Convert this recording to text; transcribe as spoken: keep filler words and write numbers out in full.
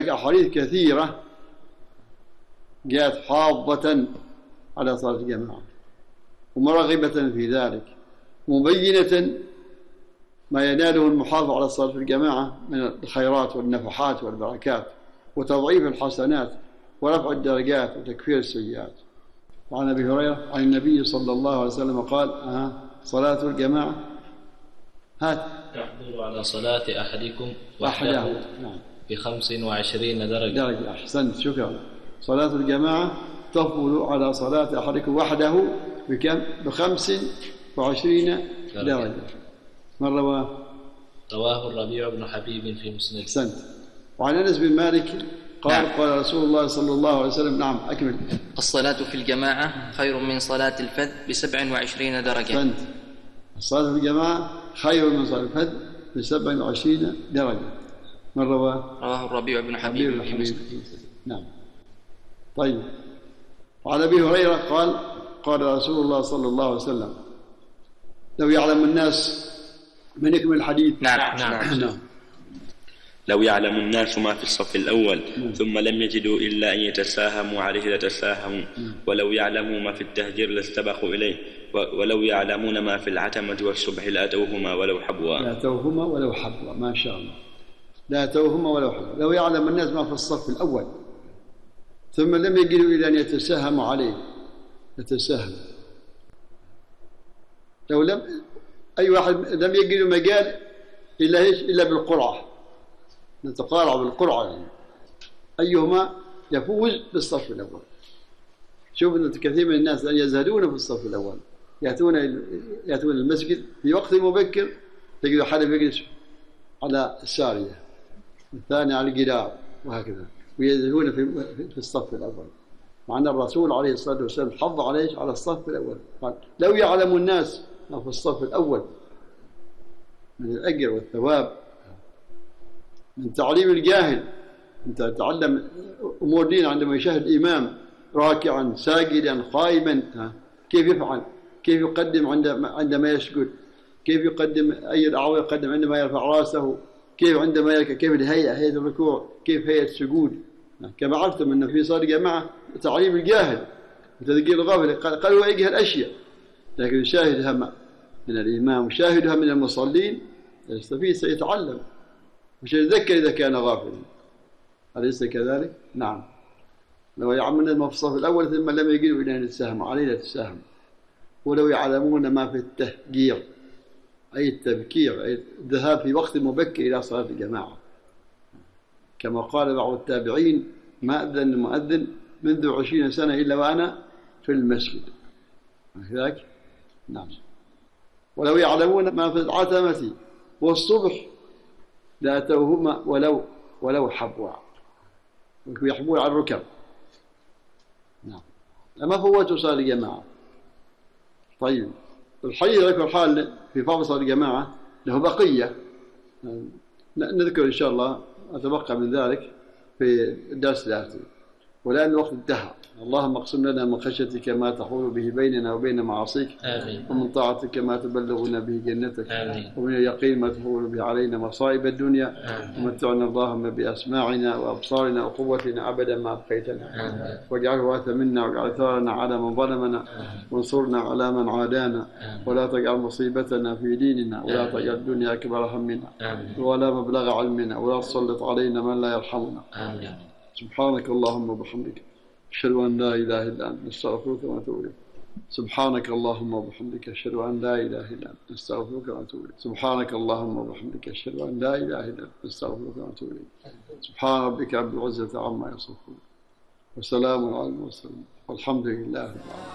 أحاديث كثيرة جاءت حاضة على صلاة الجماعة ومرغبة في ذلك، مبينة ما يناله المحافظ على الصلاة في الجماعة من الخيرات والنفحات والبركات وتضعيف الحسنات ورفع الدرجات وتكفير السيئات. وعن أبي هريرة عن النبي صلى الله عليه وسلم قال: آه صلاة الجماعة هات تحضر على صلاة أحدكم وحده نعم بخمس وعشرين درجة. درجة أحسنت، شكرا. صلاة الجماعة تفضل على صلاة أحدكم وحده بكم؟ بخمس وعشرين درجة. من رواه؟ رواه الربيع بن حبيب في مسند. أحسنت. وعن أنس بن مالك قال: نعم. قال رسول الله صلى الله عليه وسلم: نعم أكمل. الصلاة في الجماعة خير من صلاة الفذ بسبع وعشرين درجة. أحسنت. الصلاة في الجماعة خير من صلاة الفذ بسبع وعشرين درجة. من رواه؟ رواه الربيع بن حبيب, حبيب في مسند. نعم. طيب. وعن أبي هريرة قال: قال رسول الله صلى الله عليه وسلم: لو يعلم الناس من يكمل الحديث. نعم نعم, نعم. لو يعلم الناس ما في الصف الأول ثم لم يجدوا إلا أن يتساهموا عليه لتساهموا، ولو يعلموا ما في التهجير لاستبقوا إليه، ولو يعلمون ما في العتمة والصبح لأتوهما ولو حبوا. لأتوهما ولو حبوا، ما شاء الله. لأتوهما ولو حبوا. لو يعلم الناس ما في الصف الأول ثم لم يجدوا إلا أن يتساهموا عليه يتساهموا. لو لم أي واحد لم يجدوا مجال إلا إيش؟ إلا بالقرعة، نتقارع بالقرعة يعني. أيهما يفوز بالصف الأول. شوف أن كثير من الناس يزهدون في الصف الأول، يأتون يأتون المسجد في وقت مبكر تجد حدا يجلس على السارية والثاني على الجدار وهكذا، ويزهدون في في الصف الأول، مع أن الرسول عليه الصلاة والسلام حض عليه على الصف الأول. قال: لو يعلم الناس ما في الصف الأول من الأجر والثواب، من تعليم الجاهل. أنت تتعلم أمور دين عندما يشاهد الإمام راكعا ساجدا قائما كيف يفعل، كيف يقدم عندما يسجد، كيف يقدم أي دعوة يقدم عندما يرفع رأسه، كيف عندما يركع، كيف الهيئة، هيئة الركوع، كيف هيئة السجود. كما عرفتم أن في صلاة الجماعة تعليم الجاهل وتذكير الغافل. قال هو يجهل الأشياء لكن يشاهدها من الإمام ويشاهدها من المصلين يستفيد، سيتعلم مش يتذكر إذا كان غافلا. أليس كذلك؟ نعم. لو يعلمون ما في الصف الأول ثم لم يجدوا إلى أن يتساهموا عليه لتساهم. ولو يعلمون ما في التهجير أي التبكير، أي الذهاب في وقت مبكر إلى صلاة الجماعة، كما قال بعض التابعين: ما أذن المؤذن منذ عشرين سنة إلا وأنا في المسجد. هكذاك؟ نعم. ولو يعلمون ما في العتمة والصبح لأتوهما ولو ولو حبوا، يحبون على الركب. نعم. أما فوتوا صلاة الجماعة. طيب، الحديث ذكر حال في فضل صلاة الجماعة له بقية نذكر إن شاء الله، أتبقى من ذلك في الدرس الآتي، والآن الوقت انتهى. اللهم اقسم لنا من خشيتك ما تحول به بيننا وبين معاصيك، آمين. ومن طاعتك ما تبلغنا به جنتك، آمين. ومن اليقين ما تحول به علينا مصائب الدنيا، آمين. ومتعنا اللهم بأسماعنا وأبصارنا وقوتنا أبدا ما أبقيتنا، واجعله وارث منا، واجعل ثارنا على من ظلمنا، وانصرنا على من عادانا، ولا تجعل مصيبتنا في ديننا، ولا تجعل الدنيا أكبر همنا، ولا مبلغ علمنا، ولا تسلط علينا من لا يرحمنا. آمين. سبحانك اللهم وبحمدك أشهد أن لا إله إلا أنت نستغفرك ونتوب إليك. سبحانك اللهم وبحمدك أشهد أن لا إله إلا أنت نستغفرك ونتوب إليك. سبحانك اللهم وبحمدك أشهد أن لا إله إلا أنت نستغفرك ونتوب إليك. سبحان ربك رب العزة عما يصفون وسلام على المرسلين والحمد لله رب العالمين.